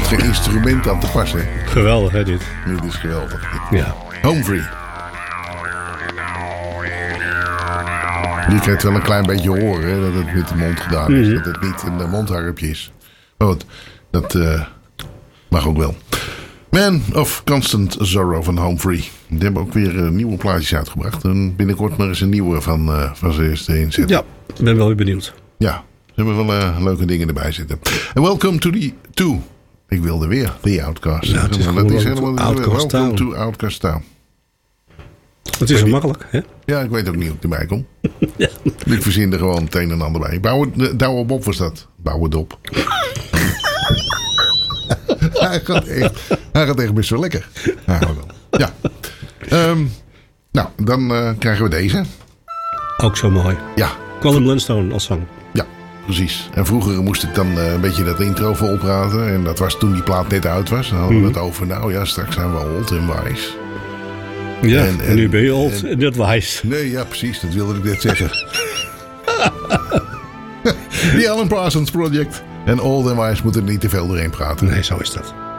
geen instrument aan te passen. Geweldig, hè, dit? Dit is geweldig. Ja. Home Free. Je krijgt wel een klein beetje horen hè, dat het met de mond gedaan is. Dat het niet een mondharpje is. Maar goed, dat mag ook wel. Man of Constant Sorrow van Home Free. Die hebben ook weer nieuwe plaatjes uitgebracht. En binnenkort maar eens een nieuwe van ze eerste inzetten. Ja, ik ben wel weer benieuwd. Ja, ze hebben wel leuke dingen erbij zitten. En welcome to the two. Ik wilde weer The Outcast. Ja, het is dat is helemaal Outcast welcome Town. to Outcast Town. Het is zo makkelijk, hè? Ja, ik weet ook niet hoe ik erbij kom. Ja. Ik verzin er gewoon het een en ander bij. Douwe Bob was dat. Bouw het op. Hij gaat echt best wel lekker. Ja. Nou, dan krijgen we deze. Ook zo mooi. Ja. Colin Blunstone als zang. Ja, precies. En vroeger moest ik dan een beetje dat intro volpraten. En dat was toen die plaat net uit was. Dan hadden we het over, nou ja, straks zijn we old en wise. Ja, en nu ben je old en dat wijs. Nee, ja, precies. Dat wilde ik net zeggen. The Alan Parsons Project. En old en wise moeten er niet te veel doorheen praten. Nee, zo is dat.